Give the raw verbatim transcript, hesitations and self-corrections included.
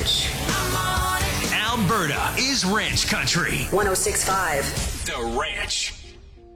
Ranch. Alberta is Ranch Country. one oh six point five The Ranch.